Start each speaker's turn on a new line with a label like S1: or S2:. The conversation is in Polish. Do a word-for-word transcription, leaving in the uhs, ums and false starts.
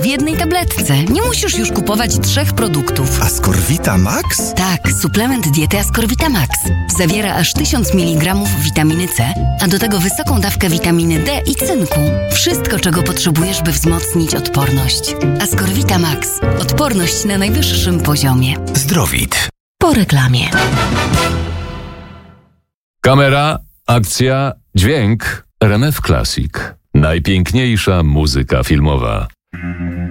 S1: jednej tabletce. Nie musisz już kupować trzech produktów.
S2: Ascorvita Max?
S1: Tak, suplement diety Ascorvita Max. Zawiera aż tysiąc miligramów witaminy C, a do tego wysoką dawkę witaminy D i cynku. Wszystko, czego potrzebujesz, by wzmocnić odporność. Ascorvita Max. Odporność na najwyższym poziomie.
S2: Zdrowit.
S1: Po reklamie.
S3: Kamera, akcja, dźwięk. R M F Classic. Najpiękniejsza muzyka filmowa.